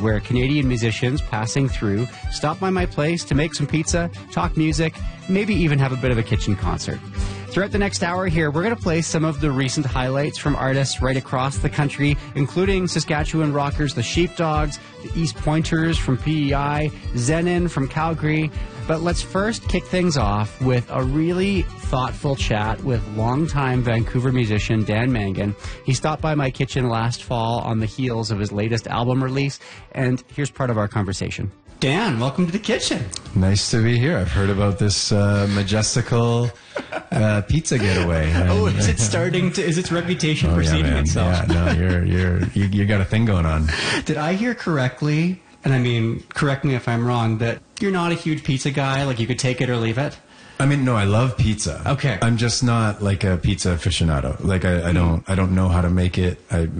where Canadian musicians passing through stop by my place to make some pizza, talk music, maybe even have a bit of a kitchen concert. Throughout the next hour here, we're going to play some of the recent highlights from artists right across the country, including Saskatchewan rockers The Sheepdogs, the East Pointers from PEI, Zenon from Calgary. But let's first kick things off with a really thoughtful chat with longtime Vancouver musician Dan Mangan. He stopped by my kitchen last fall on the heels of his latest album release, and here's part of our conversation. Dan, welcome to the kitchen. Nice to be here. I've heard about this majestical pizza getaway. Oh, is it starting to? Is its reputation preceding itself? Yeah, no, you got a thing going on. Did I hear correctly? And I mean, correct me if I'm wrong. That you're not a huge pizza guy. Like you could take it or leave it. I mean, no, I love pizza. Okay. I'm just not like a pizza aficionado. Like I don't know how to make it.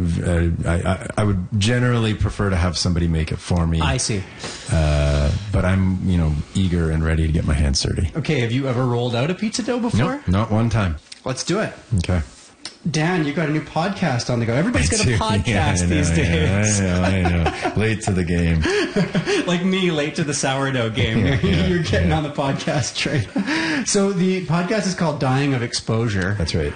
I would generally prefer to have somebody make it for me. I see. But I'm, eager and ready to get my hands dirty. Okay, have you ever rolled out a pizza dough before? Nope, not one time. Let's do it. Okay. Dan, you got a new podcast on the go. Everybody's got a podcast these days. I know. Late to the game. Like me, late to the sourdough game. You're getting on the podcast train. So the podcast is called Dying of Exposure. That's right.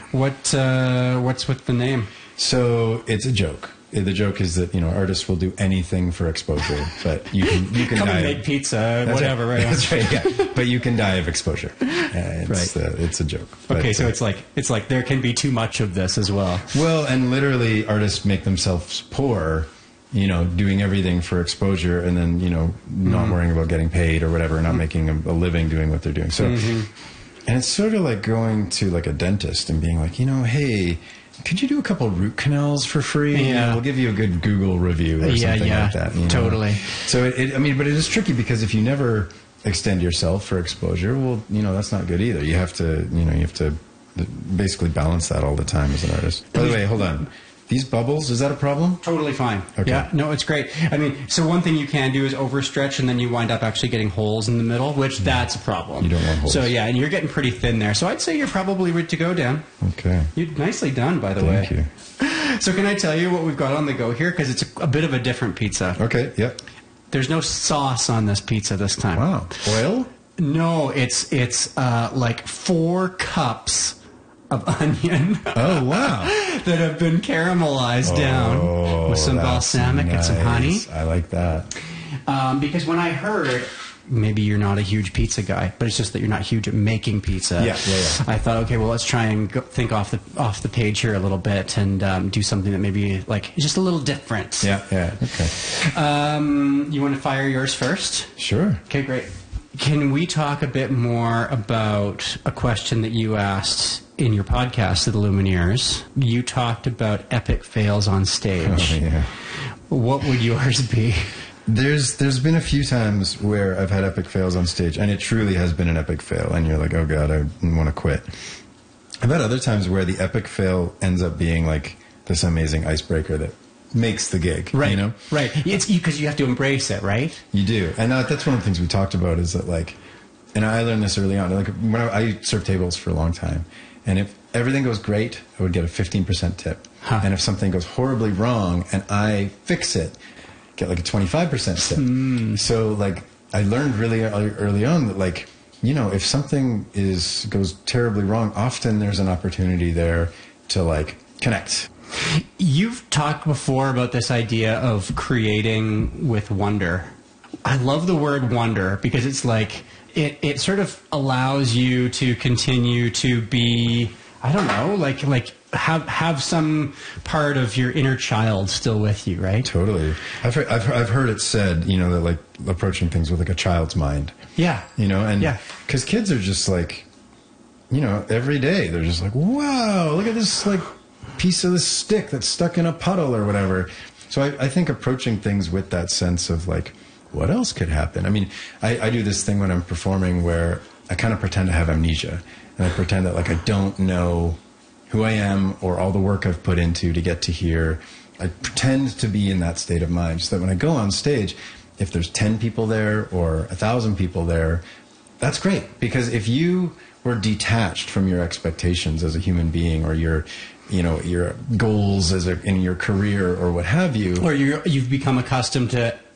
What's with the name? So it's a joke. The joke is that artists will do anything for exposure, but you can come die and make pizza, whatever. Right? That's right. Yeah, but you can die of exposure. It's a joke. Okay, so it's like there can be too much of this as well. Well, and literally, artists make themselves poor, doing everything for exposure, and then not worrying about getting paid or whatever, not making a living doing what they're doing. So, and it's sort of like going to like a dentist and being like, hey, could you do a couple root canals for free? Yeah. We'll give you a good Google review or something like that. Totally. So, but it is tricky because if you never extend yourself for exposure, well, that's not good either. You have to basically balance that all the time as an artist. By the way, hold on. These bubbles, is that a problem? Totally fine. Okay. Yeah, no, it's great. I mean, so one thing you can do is overstretch, and then you wind up actually getting holes in the middle, which that's a problem. You don't want holes. So yeah, and you're getting pretty thin there. So I'd say you're probably ready to go, Dan. Okay. You're nicely done, by the way. Thank you. So can I tell you what we've got on the go here? Because it's a bit of a different pizza. Okay, yep. There's no sauce on this pizza this time. Wow. Oil? No, it's like 4 cups of onion. Oh, wow. that have been caramelized down with some balsamic and some honey. I like that. Because when I heard, maybe you're not a huge pizza guy, but it's just that you're not huge at making pizza. Yeah. I thought, okay, well, let's try and think off the page here a little bit and do something that maybe like just a little different. Yeah. Okay. You want to fire yours first? Sure. Okay, great. Can we talk a bit more about a question that you asked in your podcast to the Lumineers? You talked about epic fails on stage. Oh, yeah. What would yours be? There's been a few times where I've had epic fails on stage, and it truly has been an epic fail, and you're like, oh God, I want to quit. I've had other times where the epic fail ends up being like this amazing icebreaker that makes the gig. Right. Right. It's because you have to embrace it, right? You do. And that's one of the things we talked about is that like, and I learned this early on, like when I served tables for a long time, and if everything goes great, I would get a 15% tip. Huh. And if something goes horribly wrong and I fix it, get like a 25% tip. So like I learned really early on that like, if something goes terribly wrong, often there's an opportunity there to like connect. You've talked before about this idea of creating with wonder. I love the word wonder because it's like it sort of allows you to continue to be, I don't know, like have some part of your inner child still with you, right? Totally. I've heard it said, that like approaching things with like a child's mind. Yeah. And because kids are just like, every day they're just like, wow, look at this like piece of this stick that's stuck in a puddle or whatever. So I think approaching things with that sense of like, what else could happen? I mean, I do this thing when I'm performing where I kind of pretend to have amnesia, and I pretend that like I don't know who I am or all the work I've put into to get to here. I pretend to be in that state of mind so that when I go on stage, if there's 10 people there or 1,000 people there, that's great. Because if you were detached from your expectations as a human being or your goals in your career or what have you, or you've become accustomed to